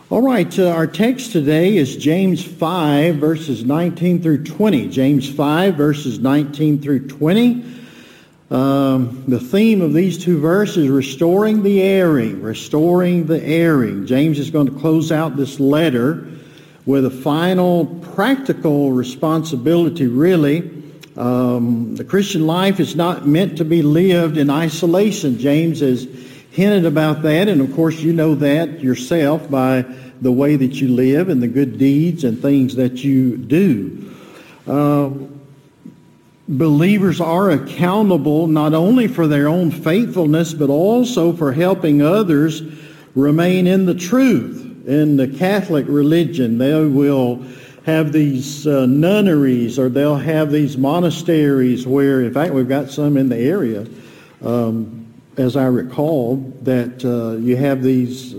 All right, our text today is James 5, verses 19 through 20. James 5, verses 19 through 20. The theme of these two verses, restoring the erring, restoring the erring. James is going to close out this letter with a final practical responsibility, really. The Christian life is not meant to be lived in isolation. James has hinted about that, and of course you know that yourself by the way that you live and the good deeds and things that you do. Believers are accountable not only for their own faithfulness, but also for helping others remain in the truth. In the Catholic religion, they will have these nunneries, or they'll have these monasteries where, in fact, we've got some in the area, as I recall, that you have these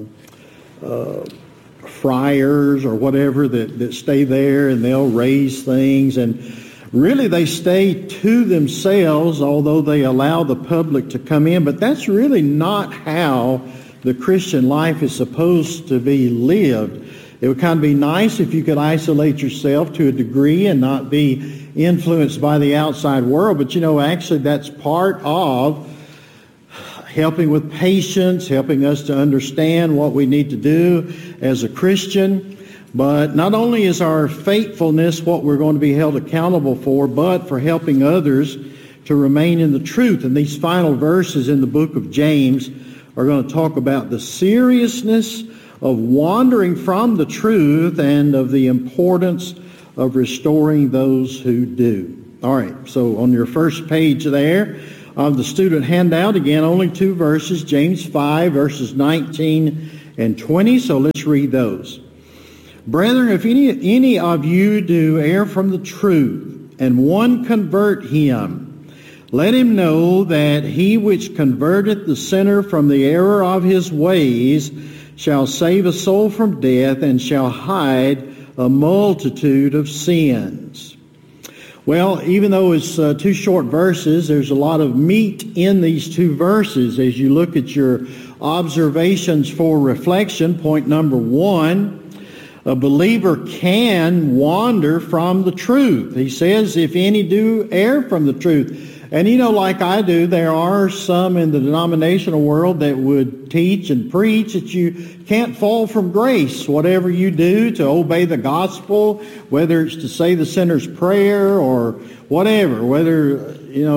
friars or whatever that stay there, and they'll raise things, and really they stay to themselves, although they allow the public to come in. But that's really not how the Christian life is supposed to be lived. It would kind of be nice if you could isolate yourself to a degree and not be influenced by the outside world, but actually that's part of helping with patience, helping us to understand what we need to do as a Christian. But not only is our faithfulness what we're going to be held accountable for, but for helping others to remain in the truth. And these final verses in the book of James are going to talk about the seriousness of wandering from the truth and of the importance of restoring those who do. All right, so on your first page there of the student handout, again, only two verses, James 5, verses 19 and 20. So let's read those. Brethren, if any of you do err from the truth, and one convert him, let him know that he which converteth the sinner from the error of his ways shall save a soul from death, and shall hide a multitude of sins. Well, even though it's two short verses, there's a lot of meat in these two verses. As you look at your observations for reflection, point number one, a believer can wander from the truth. He says, if any do err from the truth. And like I do, there are some in the denominational world that would teach and preach that you can't fall from grace. Whatever you do to obey the gospel, whether it's to say the sinner's prayer or whatever, whether,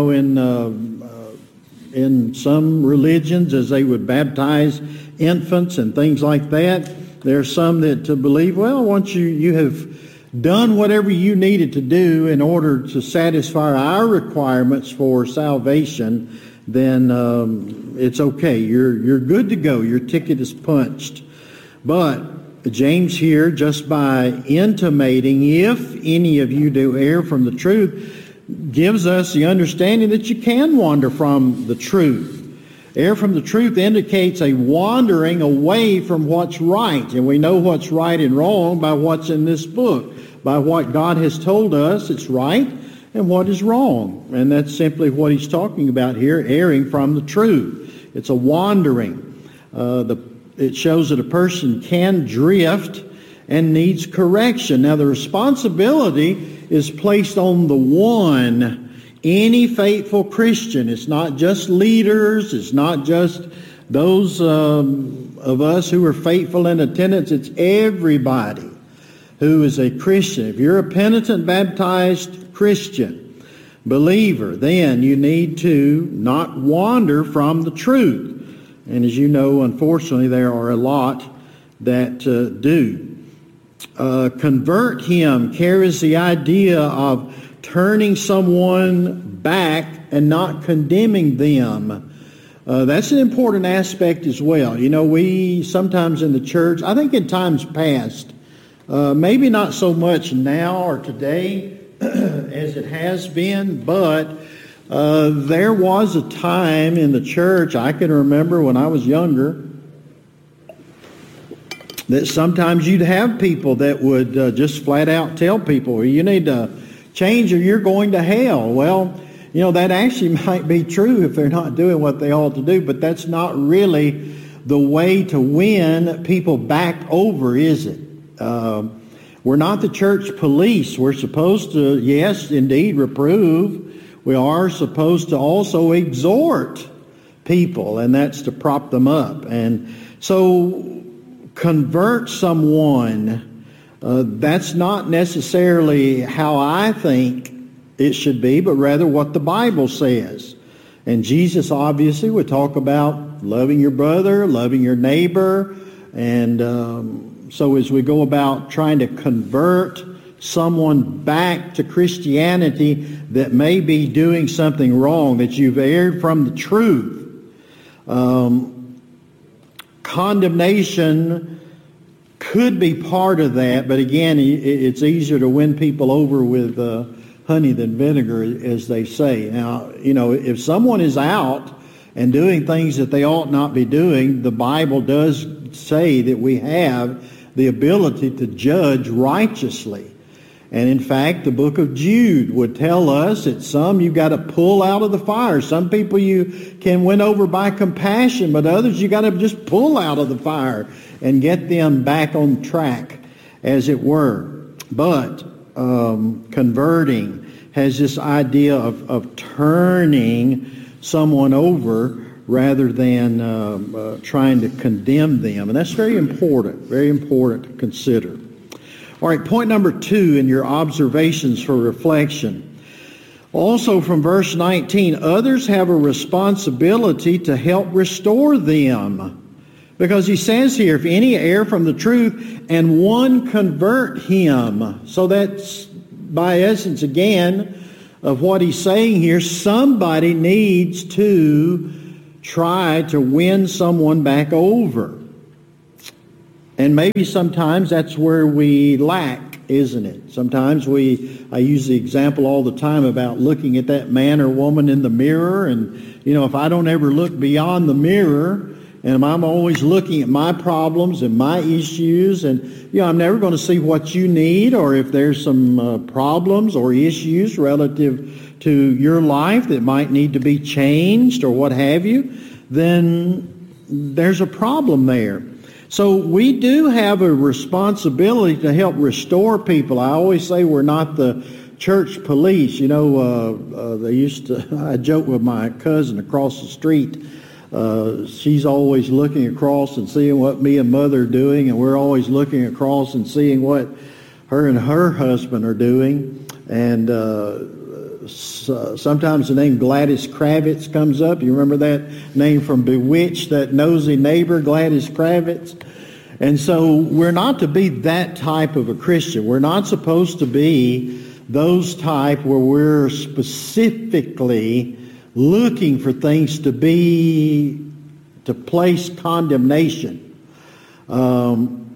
in some religions, as they would baptize infants and things like that, there's some that believe, well, once you have done whatever you needed to do in order to satisfy our requirements for salvation, then it's okay. You're good to go. Your ticket is punched. But James here, just by intimating, if any of you do err from the truth, gives us the understanding that you can wander from the truth. Err from the truth indicates a wandering away from what's right. And we know what's right and wrong by what's in this book. By what God has told us it's right and what is wrong. And that's simply what he's talking about here, erring from the truth. It's a wandering. It shows that a person can drift and needs correction. Now the responsibility is placed on the one, any faithful Christian. It's not just leaders. It's not just those of us who are faithful in attendance. It's everybody who is a Christian. If you're a penitent, baptized Christian, believer, then you need to not wander from the truth. And as you know, unfortunately, there are a lot that do. Convert him carries the idea of turning someone back and not condemning them. That's an important aspect as well. We sometimes in the church, I think in times past, maybe not so much now or today as it has been, but there was a time in the church, I can remember when I was younger, that sometimes you'd have people that would just flat out tell people, you need to change or you're going to hell. Well, that actually might be true if they're not doing what they ought to do, but that's not really the way to win people back over, is it? We're not the church police. We're supposed to, yes, indeed, reprove. We are supposed to also exhort people, and that's to prop them up. And so convert someone, that's not necessarily how I think it should be, but rather what the Bible says. And Jesus obviously would talk about loving your brother, loving your neighbor, and so as we go about trying to convert someone back to Christianity that may be doing something wrong, that you've erred from the truth, condemnation could be part of that, but again, it's easier to win people over with honey than vinegar, as they say. Now, if someone is out and doing things that they ought not be doing, the Bible does say that we have the ability to judge righteously. And in fact, the book of Jude would tell us that some you've got to pull out of the fire. Some people you can win over by compassion, but others you got to just pull out of the fire and get them back on track, as it were. But converting has this idea of turning someone over rather than trying to condemn them. And that's very important to consider. All right, point number 2 in your observations for reflection. Also from verse 19, others have a responsibility to help restore them. Because he says here, if any err from the truth and one convert him. So that's by essence again of what he's saying here. Somebody needs to try to win someone back over. And maybe sometimes that's where we lack, isn't it? Sometimes I use the example all the time about looking at that man or woman in the mirror, and if I don't ever look beyond the mirror, and I'm always looking at my problems and my issues, and I'm never going to see what you need, or if there's some problems or issues relative to your life that might need to be changed or what have you, then there's a problem there. So we do have a responsibility to help restore people. I always say we're not the church police. I joke with my cousin across the street. She's always looking across and seeing what me and Mother are doing, and we're always looking across and seeing what her and her husband are doing. And sometimes the name Gladys Kravitz comes up. You remember that name from Bewitched, that nosy neighbor, Gladys Kravitz? And so we're not to be that type of a Christian. We're not supposed to be those type where we're specifically looking for things to place condemnation. And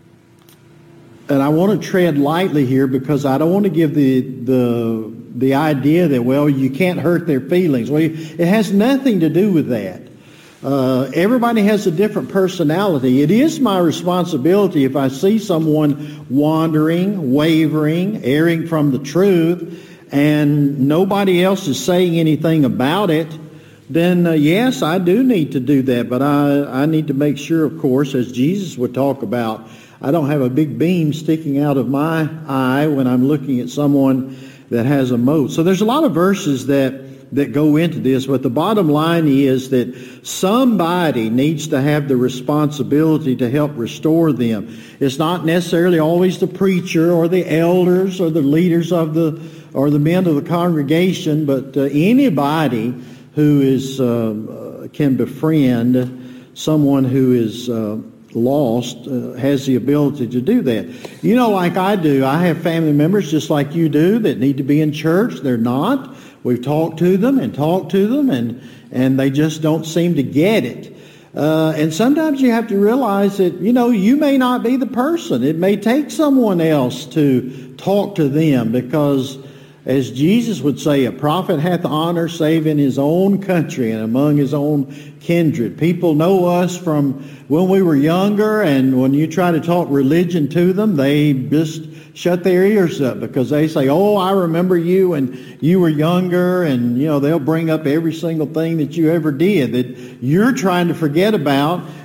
I want to tread lightly here because I don't want to give the idea that, well, you can't hurt their feelings. Well, it has nothing to do with that. Everybody has a different personality. It is my responsibility if I see someone wandering, wavering, erring from the truth, and nobody else is saying anything about it, then yes, I do need to do that. But I need to make sure, of course, as Jesus would talk about, I don't have a big beam sticking out of my eye when I'm looking at someone that has a mote. So there's a lot of verses that go into this, but the bottom line is that somebody needs to have the responsibility to help restore them. It's not necessarily always the preacher or the elders or the leaders of the men of the congregation, but anybody who is can befriend someone who is lost has the ability to do that. Like I do, I have family members just like you do that need to be in church. They're not. We've talked to them, and they just don't seem to get it. And sometimes you have to realize that, you may not be the person. It may take someone else to talk to them because, as Jesus would say, a prophet hath honor save in his own country and among his own kindred. People know us from when we were younger, and when you try to talk religion to them, they just shut their ears up because they say, oh, I remember you when you were younger, and they'll bring up every single thing that you ever did that you're trying to forget about.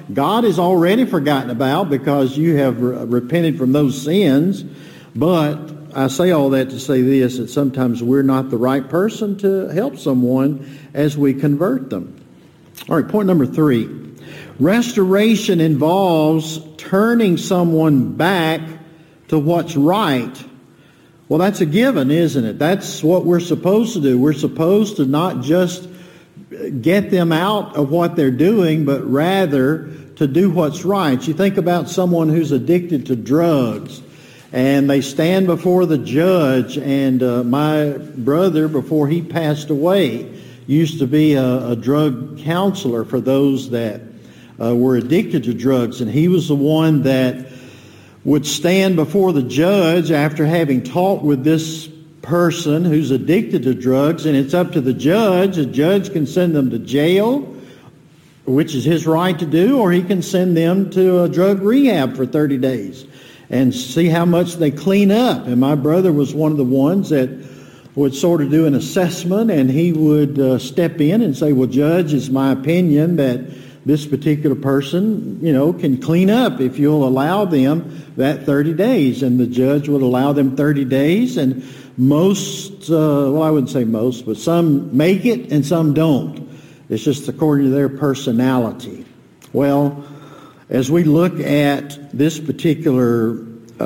God is already forgotten about because you have repented from those sins. But I say all that to say this, that sometimes we're not the right person to help someone as we convert them. All right, point number 3. Restoration involves turning someone back to what's right. Well, that's a given, isn't it? That's what we're supposed to do. We're supposed to not just get them out of what they're doing, but rather to do what's right. You think about someone who's addicted to drugs, and they stand before the judge, and my brother, before he passed away, used to be a drug counselor for those that were addicted to drugs, and he was the one that would stand before the judge after having talked with this person who's addicted to drugs, and it's up to the judge. The judge can send them to jail, which is his right to do, or he can send them to a drug rehab for 30 days and see how much they clean up. And my brother was one of the ones that would sort of do an assessment, and he would step in and say, well, Judge, it's my opinion that this particular person, can clean up if you'll allow them that 30 days. And the judge would allow them 30 days, and most, I wouldn't say most, but some make it and some don't. It's just according to their personality. Well, as we look at this particular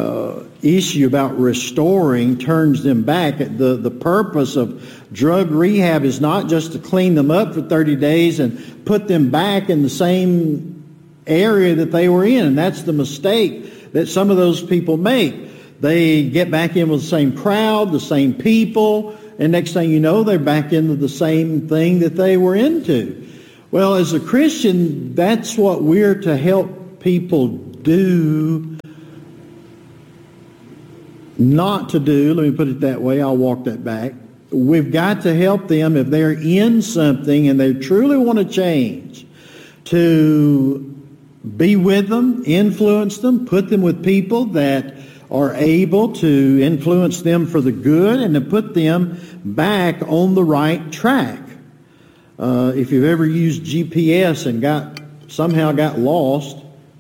issue about restoring turns them back, the purpose of drug rehab is not just to clean them up for 30 days and put them back in the same area that they were in. And that's the mistake that some of those people make. They get back in with the same crowd, the same people, and next thing you know, they're back into the same thing that they were into. Well, as a Christian, that's what we're to help people do, not to do. Let me put it that way. I'll walk that back. We've got to help them if they're in something and they truly want to change, to be with them, influence them, put them with people that are able to influence them for the good and to put them back on the right track. If you've ever used GPS and somehow got lost,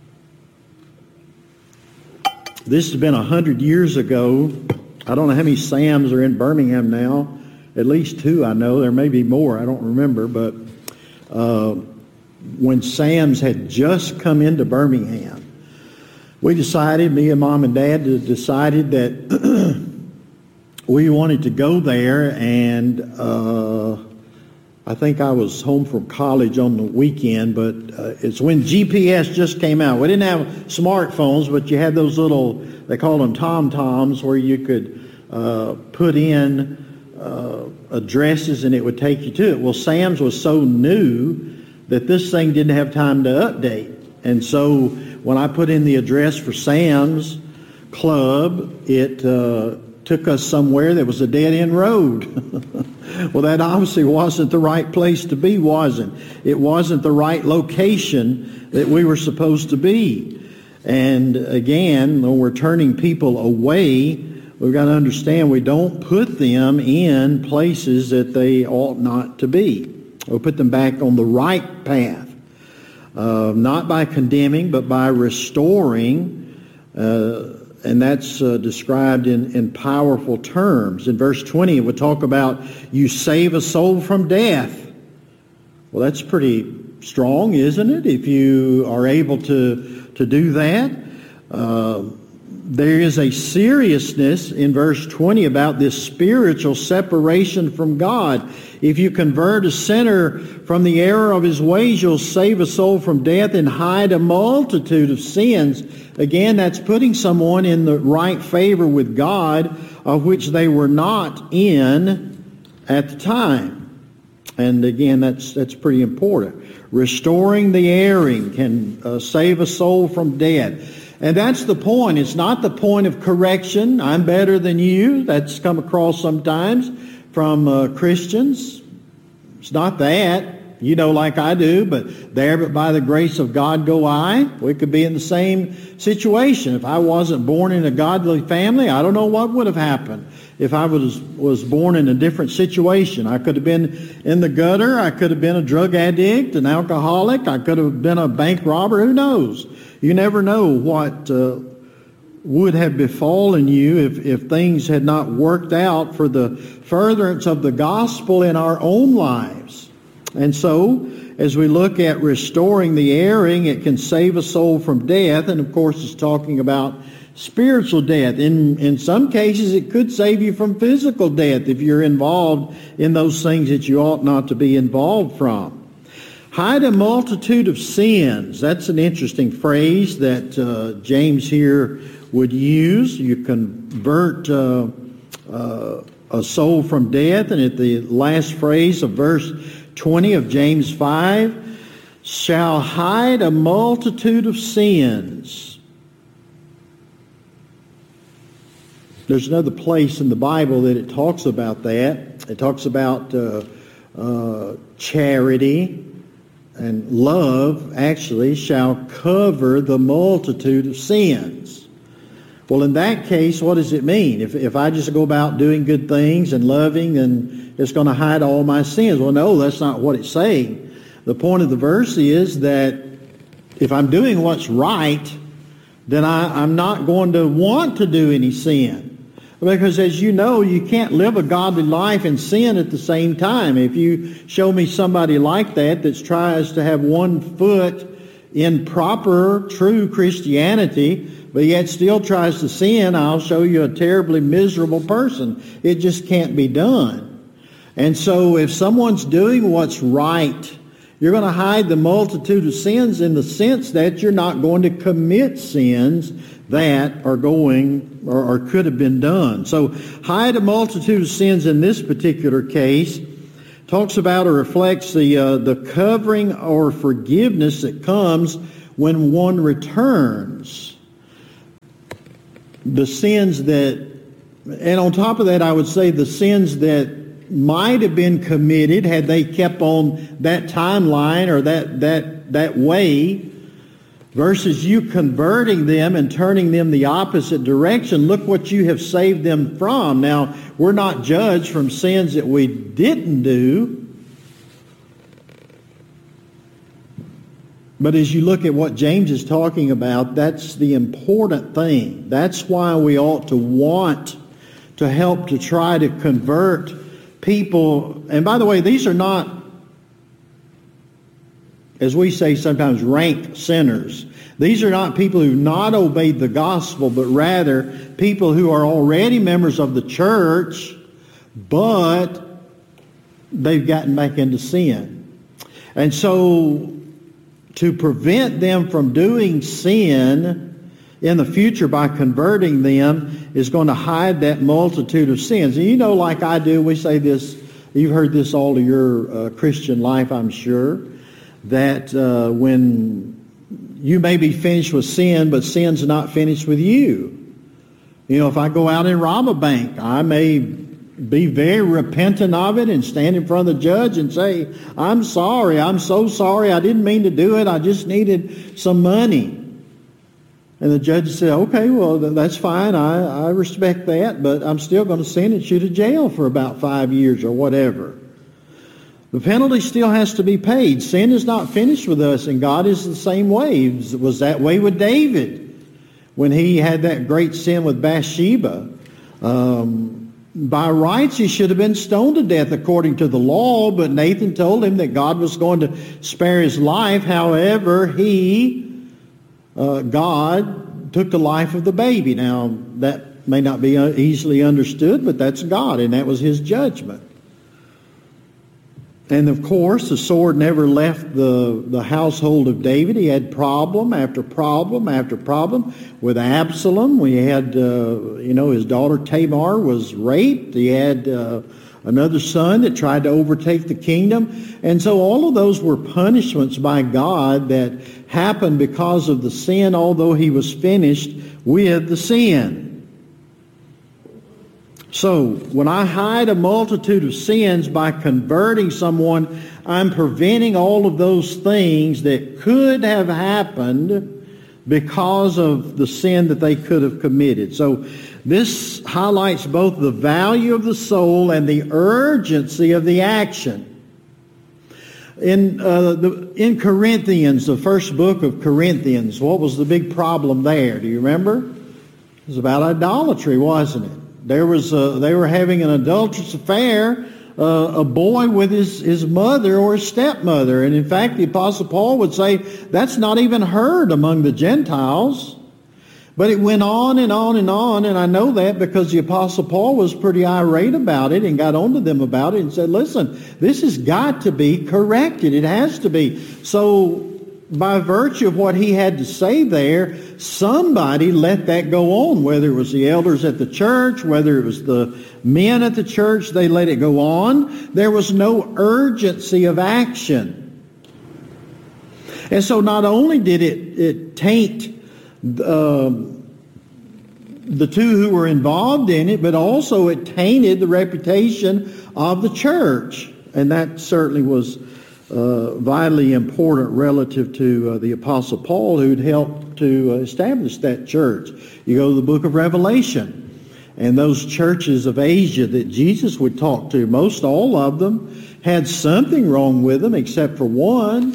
this has been 100 years ago. I don't know how many Sams are in Birmingham now. At least 2 I know. There may be more. I don't remember. But when Sam's had just come into Birmingham, we decided, me and Mom and Dad decided that we wanted to go there, and I think I was home from college on the weekend, but it's when GPS just came out. We didn't have smartphones, but you had those little, they called them TomToms, where you could put in addresses and it would take you to it. Well, Sam's was so new that this thing didn't have time to update. And so when I put in the address for Sam's Club, it took us somewhere that was a dead-end road. Well, that obviously wasn't the right place to be, wasn't it? It wasn't the right location that we were supposed to be. And again, when we're turning people away, we've got to understand we don't put them in places that they ought not to be. We put them back on the right path, not by condemning, but by restoring. And that's described in powerful terms. In verse 20, it would talk about you save a soul from death. Well, that's pretty strong, isn't it? If you are able to do that. There is a seriousness in verse 20 about this spiritual separation from God. If you convert a sinner from the error of his ways, you'll save a soul from death and hide a multitude of sins. Again, that's putting someone in the right favor with God, of which they were not in at the time. And again, that's pretty important. Restoring the erring can save a soul from death. And that's the point. It's not the point of correction. I'm better than you. That's come across sometimes from Christians. It's not that. You know, like I do, but by the grace of God go I. We could be in the same situation. If I wasn't born in a godly family, I don't know what would have happened. If I was born in a different situation, I could have been in the gutter. I could have been a drug addict, an alcoholic. I could have been a bank robber. Who knows? You never know what would have befallen you if things had not worked out for the furtherance of the gospel in our own lives. And so, as we look at restoring the erring, it can save a soul from death. And of course, it's talking about spiritual death. In some cases, it could save you from physical death if you're involved in those things that you ought not to be involved from. Hide a multitude of sins. That's an interesting phrase that James here would use. You convert a soul from death. And at the last phrase of verse 20 of James 5, shall hide a multitude of sins. There's another place in the Bible that it talks about that. It talks about charity and love actually shall cover the multitude of sins. Well, in that case, what does it mean? If I just go about doing good things and loving, then it's going to hide all my sins. Well, no, that's not what it's saying. The point of the verse is that if I'm doing what's right, then I'm not going to want to do any sin. Because as you know, you can't live a godly life and sin at the same time. If you show me somebody like that tries to have one foot in proper, true Christianity, but yet still tries to sin, I'll show you a terribly miserable person. It just can't be done. And so if someone's doing what's right, you're going to hide the multitude of sins in the sense that you're not going to commit sins that are going or could have been done. So hide a multitude of sins in this particular case talks about or reflects the covering or forgiveness that comes when one returns. The sins that, and on top of that, I would say the sins that might have been committed had they kept on that timeline or that way, versus you converting them and turning them the opposite direction. Look what you have saved them from. Now, we're not judged from sins that we didn't do. But as you look at what James is talking about, that's the important thing. That's why we ought to want to help to try to convert people. And by the way, these are not, as we say sometimes, rank sinners. These are not people who've not obeyed the gospel, but rather people who are already members of the church, but they've gotten back into sin. And so to prevent them from doing sin in the future by converting them is going to hide that multitude of sins. And you know, like I do, we say this, you've heard this all of your Christian life, I'm sure, that when you may be finished with sin, but sin's not finished with you. You know, if I go out and rob a bank, I may be very repentant of it and stand in front of the judge and say, I'm sorry, I'm so sorry, I didn't mean to do it, I just needed some money. And the judge said, okay, well, that's fine, I respect that, but I'm still going to sentence you to jail for about 5 years or whatever. The penalty still has to be paid. Sin is not finished with us, and God is the same way. It was that way with David when he had that great sin with Bathsheba. By rights, he should have been stoned to death according to the law, but Nathan told him that God was going to spare his life. However, God took the life of the baby. Now, that may not be easily understood, but that's God, and that was his judgment. And of course, the sword never left the household of David. He had problem after problem after problem with Absalom. We had, his daughter Tamar was raped. He had another son that tried to overtake the kingdom. And so all of those were punishments by God that happened because of the sin, although he was finished with the sin. So, when I hide a multitude of sins by converting someone, I'm preventing all of those things that could have happened because of the sin that they could have committed. So, this highlights both the value of the soul and the urgency of the action. In Corinthians, the first book of Corinthians, what was the big problem there? Do you remember? It was about idolatry, wasn't it? They were having an adulterous affair, a boy with his mother or his stepmother. And in fact, the Apostle Paul would say that's not even heard among the Gentiles. But it went on and on and on, and I know that because the Apostle Paul was pretty irate about it and got onto them about it and said, listen, this has got to be corrected. It has to be. So by virtue of what he had to say there, somebody let that go on, whether it was the elders at the church, whether it was the men at the church, they let it go on. There was no urgency of action. And so not only did it taint the two who were involved in it, but also it tainted the reputation of the church. And that certainly was vitally important relative to the Apostle Paul, who'd helped to establish that church. You go to the book of Revelation, and those churches of Asia that Jesus would talk to, most all of them had something wrong with them except for one.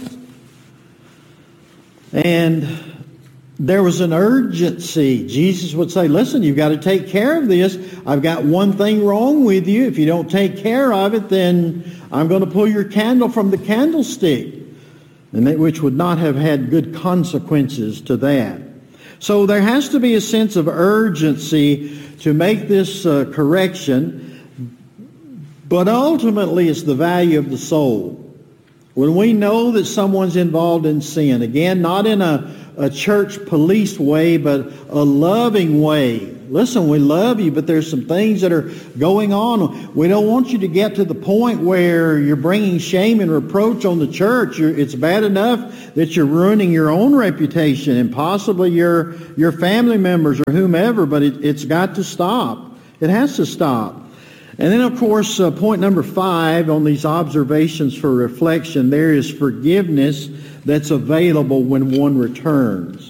And there was an urgency. Jesus would say, listen, you've got to take care of this. I've got one thing wrong with you. If you don't take care of it, then I'm going to pull your candle from the candlestick. And that, which would not have had good consequences to that. So there has to be a sense of urgency to make this correction. But ultimately, it's the value of the soul. When we know that someone's involved in sin, again, not in a church police way, but a loving way. Listen, we love you, but there's some things that are going on. We don't want you to get to the point where you're bringing shame and reproach on the church. It's bad enough that you're ruining your own reputation and possibly your family members or whomever, but it's got to stop. It has to stop. And then, of course, point number 5 on these observations for reflection, there is forgiveness that's available when one returns.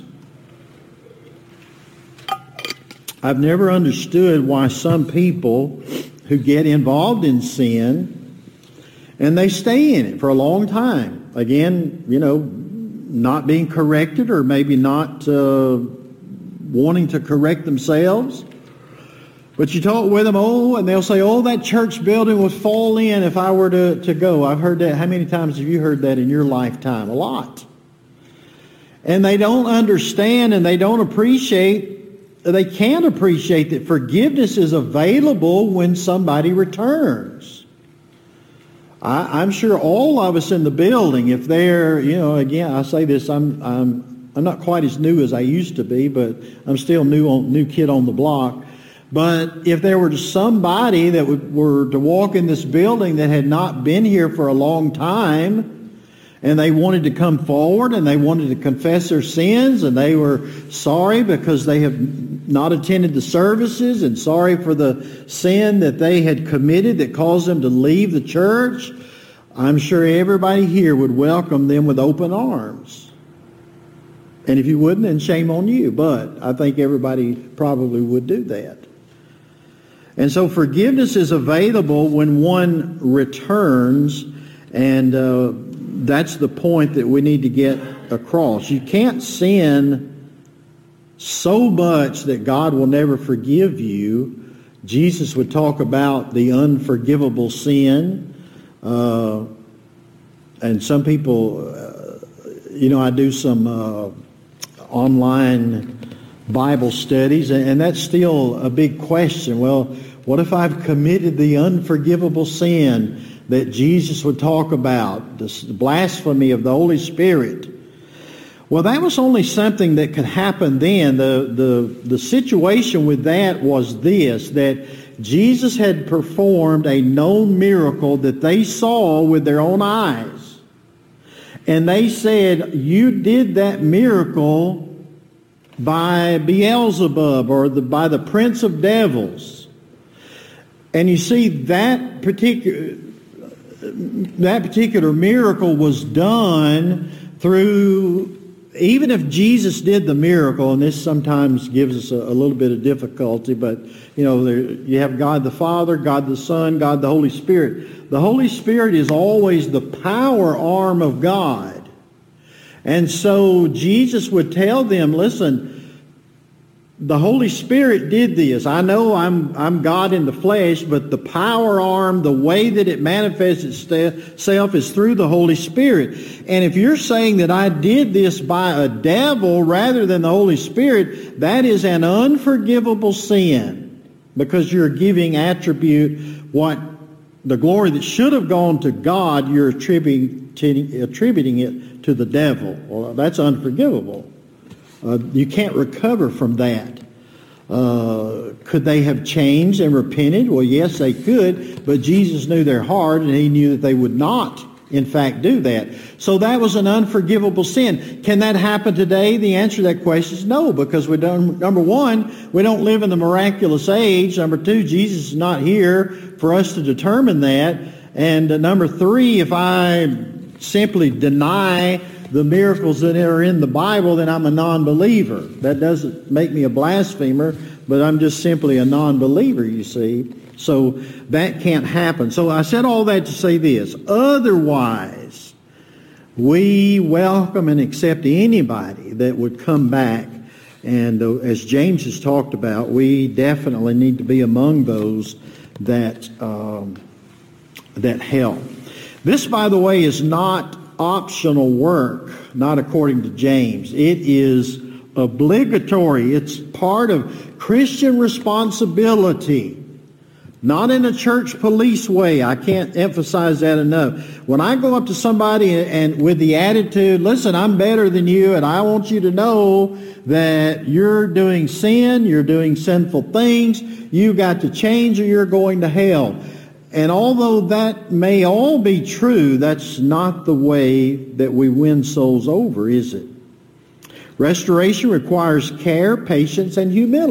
I've never understood why some people who get involved in sin and they stay in it for a long time, again, not being corrected or maybe not wanting to correct themselves. But you talk with them, and they'll say, that church building would fall in if I were to go. I've heard that. How many times have you heard that in your lifetime? A lot. And they don't understand and they don't appreciate, they can't appreciate that forgiveness is available when somebody returns. I'm sure all of us in the building, if they're, again, I say this, I'm not quite as new as I used to be, but I'm still new kid on the block. But if there were somebody that were to walk in this building that had not been here for a long time, and they wanted to come forward and they wanted to confess their sins, and they were sorry because they have not attended the services and sorry for the sin that they had committed that caused them to leave the church, I'm sure everybody here would welcome them with open arms. And if you wouldn't, then shame on you. But I think everybody probably would do that. And so forgiveness is available when one returns, and that's the point that we need to get across. You can't sin so much that God will never forgive you. Jesus would talk about the unforgivable sin. And some people, I do some online Bible studies, and that's still a big question. Well, what if I've committed the unforgivable sin that Jesus would talk about, the blasphemy of the Holy Spirit? Well, that was only something that could happen then. The situation with that was this, that Jesus had performed a known miracle that they saw with their own eyes. And they said, you did that miracle by Beelzebub or by the prince of devils. And you see, that particular miracle was done through, even if Jesus did the miracle, and this sometimes gives us a little bit of difficulty, but you have God the Father, God the Son, God the Holy Spirit. The Holy Spirit is always the power arm of God. And so Jesus would tell them, listen, the Holy Spirit did this. I know I'm God in the flesh, but the power arm, the way that it manifests itself is through the Holy Spirit. And if you're saying that I did this by a devil rather than the Holy Spirit, that is an unforgivable sin, because you're giving attribute what the glory that should have gone to God, you're attributing it to the devil. Well, that's unforgivable. You can't recover from that. Could they have changed and repented? Well, yes, they could, but Jesus knew their heart, and he knew that they would not, in fact, do that. So that was an unforgivable sin. Can that happen today? The answer to that question is no, because number one, we don't live in the miraculous age. Number two, Jesus is not here for us to determine that. And number three, if I simply deny the miracles that are in the Bible, then I'm a non-believer. That doesn't make me a blasphemer, but I'm just simply a non-believer, you see. So that can't happen. So I said all that to say this. Otherwise, we welcome and accept anybody that would come back. And as James has talked about, we definitely need to be among those that help. This, by the way, is not optional work, not according to James. It is obligatory. It's part of Christian responsibility, not in a church police way. I can't emphasize that enough. When I go up to somebody and with the attitude, listen, I'm better than you, and I want you to know that you're doing sin, you're doing sinful things, you got to change or you're going to hell. And although that may all be true, that's not the way that we win souls over, is it? Restoration requires care, patience, and humility.